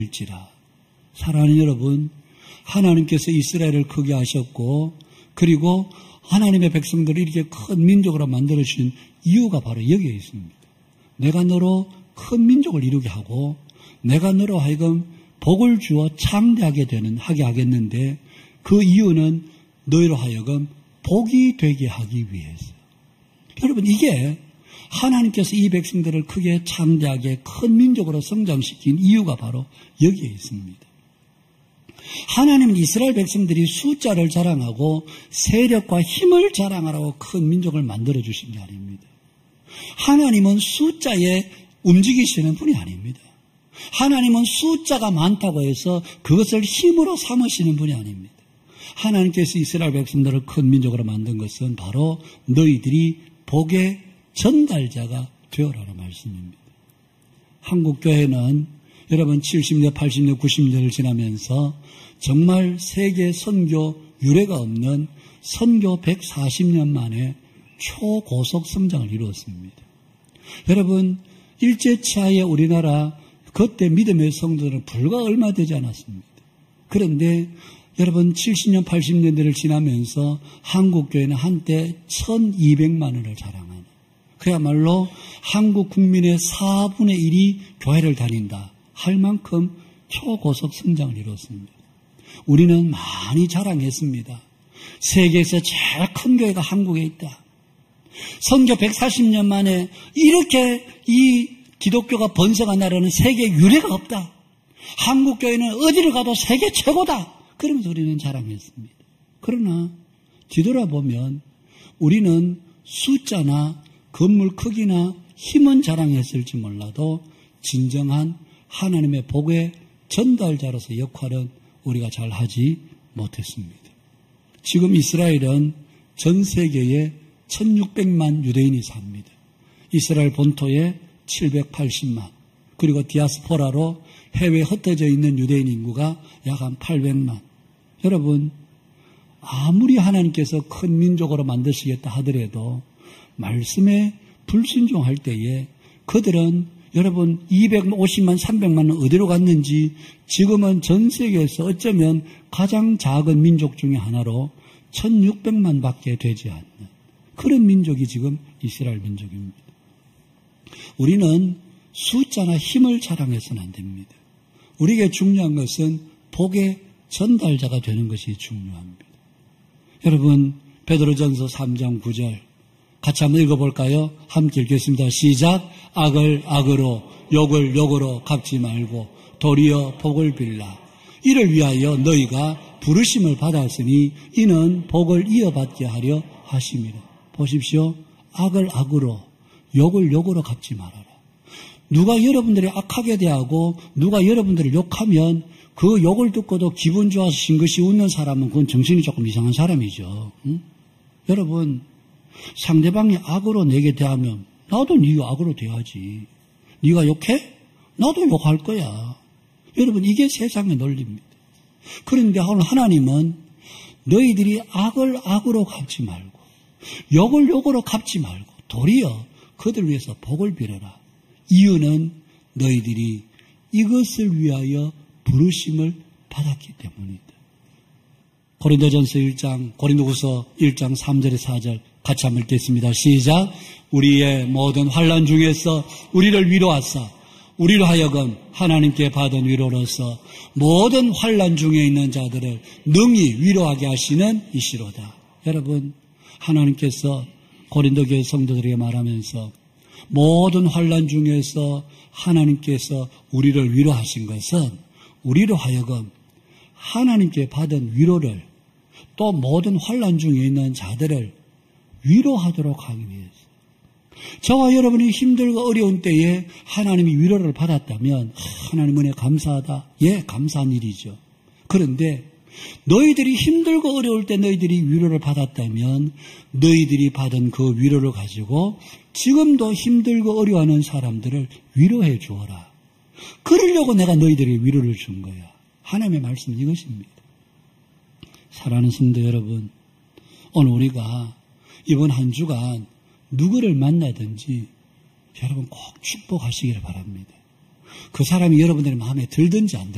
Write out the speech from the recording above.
일지라. 사랑하는 여러분, 하나님께서 이스라엘을 크게 하셨고 그리고 하나님의 백성들을 이렇게 큰 민족으로 만들어주신 이유가 바로 여기에 있습니다. 내가 너로 큰 민족을 이루게 하고 내가 너로 하여금 복을 주어 창대하게 하게 하겠는데 그 이유는 너희로 하여금 복이 되게 하기 위해서. 여러분, 이게 하나님께서 이 백성들을 크게 창대하게 큰 민족으로 성장시킨 이유가 바로 여기에 있습니다. 하나님은 이스라엘 백성들이 숫자를 자랑하고 세력과 힘을 자랑하라고 큰 민족을 만들어주신 게 아닙니다. 하나님은 숫자에 움직이시는 분이 아닙니다. 하나님은 숫자가 많다고 해서 그것을 힘으로 삼으시는 분이 아닙니다. 하나님께서 이스라엘 백성들을 큰 민족으로 만든 것은 바로 너희들이 복의 전달자가 되어라는 말씀입니다. 한국교회는 여러분 70년, 80년, 90년을 지나면서 정말 세계 선교 유례가 없는 선교 140년 만에 초고속 성장을 이루었습니다. 여러분, 일제치하의 우리나라 그때 믿음의 성도들은 불과 얼마 되지 않았습니다. 그런데 여러분 70년, 80년대를 지나면서 한국교회는 한때 1200만 원을 자랑하는, 그야말로 한국 국민의 4분의 1이 교회를 다닌다 할 만큼 초고속 성장을 이뤘습니다. 우리는 많이 자랑했습니다. 세계에서 제일 큰 교회가 한국에 있다. 선교 140년 만에 이렇게 이 기독교가 번성한 나라는 세계에 유례가 없다. 한국교회는 어디를 가도 세계 최고다. 그러면서 우리는 자랑했습니다. 그러나 뒤돌아보면 우리는 숫자나 건물 크기나 힘은 자랑했을지 몰라도 진정한 하나님의 복의 전달자로서 역할은 우리가 잘 하지 못했습니다. 지금 이스라엘은 전 세계에 1600만 유대인이 삽니다. 이스라엘 본토에 780만, 그리고 디아스포라로 해외에 흩어져 있는 유대인 인구가 약 한 800만. 여러분, 아무리 하나님께서 큰 민족으로 만드시겠다 하더라도 말씀에 불순종할 때에 그들은 여러분 250만, 300만은 어디로 갔는지 지금은 전 세계에서 어쩌면 가장 작은 민족 중에 하나로 1600만 밖에 되지 않는 그런 민족이 지금 이스라엘 민족입니다. 우리는 숫자나 힘을 자랑해서는 안 됩니다. 우리에게 중요한 것은 복의 전달자가 되는 것이 중요합니다. 여러분, 베드로전서 3장 9절 같이 한번 읽어볼까요? 함께 읽겠습니다. 시작. 악을 악으로 욕을 욕으로 갚지 말고 도리어 복을 빌라. 이를 위하여 너희가 부르심을 받았으니 이는 복을 이어받게 하려 하심이라. 보십시오. 악을 악으로 욕을 욕으로 갚지 말아라. 누가 여러분들이 악하게 대하고 누가 여러분들을 욕하면 그 욕을 듣고도 기분 좋아서 싱긋이 웃는 사람은 그건 정신이 조금 이상한 사람이죠. 응? 여러분, 상대방이 악으로 내게 대하면 나도 네가 악으로 대하지. 네가 욕해? 나도 욕할 거야. 여러분, 이게 세상의 논리입니다. 그런데 오늘 하나님은 너희들이 악을 악으로 갚지 말고 욕을 욕으로 갚지 말고 도리어 그들 위해서 복을 빌어라. 이유는 너희들이 이것을 위하여 부르심을 받았기 때문이다. 고린도전서 1장, 고린도후서 1장 3절에 4절 같이 한번 읽겠습니다. 시작. 우리의 모든 환난 중에서 우리를 위로하사 우리로 하여금 하나님께 받은 위로로서 모든 환난 중에 있는 자들을 능히 위로하게 하시는 이시로다. 여러분, 하나님께서 고린도 교회 성도들에게 말하면서 모든 환난 중에서 하나님께서 우리를 위로하신 것은 우리로 하여금 하나님께 받은 위로를 또 모든 환난 중에 있는 자들을 위로하도록 하기 위해서. 저와 여러분이 힘들고 어려운 때에 하나님이 위로를 받았다면 하나님 은혜 감사하다. 예, 감사한 일이죠. 그런데 너희들이 힘들고 어려울 때 너희들이 위로를 받았다면 너희들이 받은 그 위로를 가지고 지금도 힘들고 어려워하는 사람들을 위로해 주어라. 그러려고 내가 너희들에게 위로를 준 거야. 하나님의 말씀은 이것입니다. 사랑하는 성도 여러분, 오늘 우리가 이번 한 주간 누구를 만나든지 여러분 꼭 축복하시기를 바랍니다. 그 사람이 여러분들의 마음에 들든지 안 들든지